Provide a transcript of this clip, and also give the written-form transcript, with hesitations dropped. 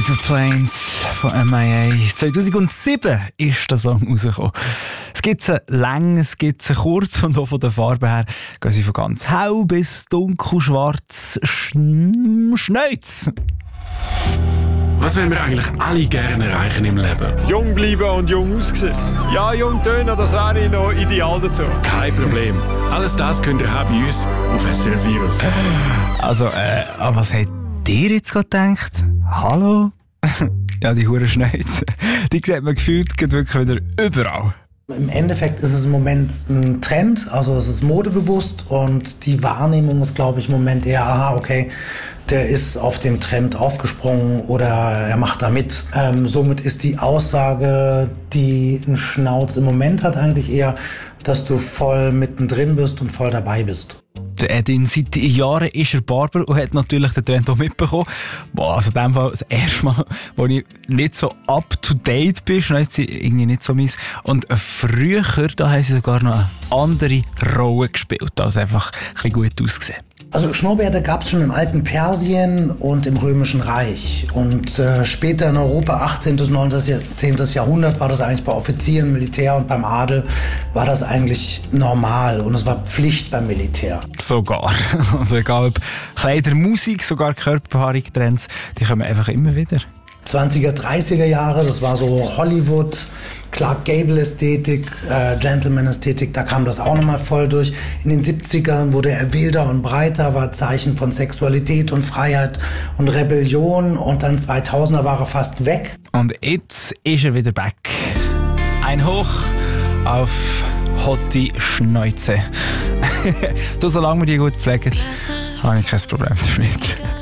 River Plains von MIA. 2007 ist der Song rausgekommen. Es gibt sie lang, es gibt sie kurz und auch von der Farbe her gehen sie von ganz hell bis dunkelschwarz Schneuz. Was wollen wir eigentlich alle gerne erreichen im Leben? Jung bleiben und jung aussehen. Ja, jung tönen, das wäre noch ideal dazu. Kein Problem. Alles das könnt ihr haben bei uns auf SRF Virus. Also, an was habt ihr jetzt gerade gedacht? Hallo? Ja, die hure Schneuz. Die sieht man gefühlt wirklich wieder überall. Im Endeffekt ist es im Moment ein Trend, also es ist modebewusst und die Wahrnehmung ist, glaube ich, im Moment eher, aha, okay, der ist auf dem Trend aufgesprungen oder er macht da mit. Somit ist die Aussage, die ein Schnauz im Moment hat, eigentlich eher, dass du voll mittendrin bist und voll dabei bist. Der Edin, seit Jahren ist er Barber und hat natürlich den Trend auch mitbekommen. Boah, also in dem Fall das erste Mal, wo ich nicht so up-to-date bin, ist irgendwie nicht so meins. Und früher, da haben sie sogar noch eine andere Rolle gespielt, also einfach ein bisschen gut ausgesehen. Also Schnurrbärte gab es schon im alten Persien und im Römischen Reich. Und später in Europa, 18. und 19. Jahrhundert, war das eigentlich bei Offizieren, Militär und beim Adel war das eigentlich normal. Und es war Pflicht beim Militär. Sogar. Also egal ob Kleider, Musik, sogar Körperbehaarung-Trends, die kommen einfach immer wieder. 20er, 30er Jahre, das war so Hollywood, Clark Gable-Ästhetik, Gentleman-Ästhetik, da kam das auch nochmal voll durch. In den 70ern wurde er wilder und breiter, war Zeichen von Sexualität und Freiheit und Rebellion und dann 2000er war er fast weg. Und jetzt ist er wieder back. Ein Hoch auf hotte Schnäuze. Du, solange wir die gut pflegen, habe ich kein Problem damit.